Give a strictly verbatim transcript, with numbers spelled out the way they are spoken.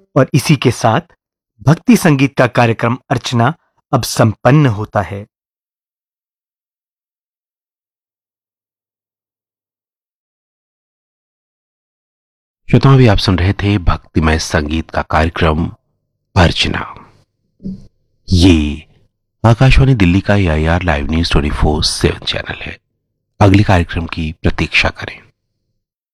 और इसी के साथ भक्ति संगीत का कार्यक्रम अर्चना अब संपन्न होता है। श्रोताओं, भी आप सुन रहे थे भक्तिमय संगीत का कार्यक्रम अर्चना। ये आकाशवाणी दिल्ली का ए I R live news twenty four seven channel है। अगले कार्यक्रम की प्रतीक्षा करें।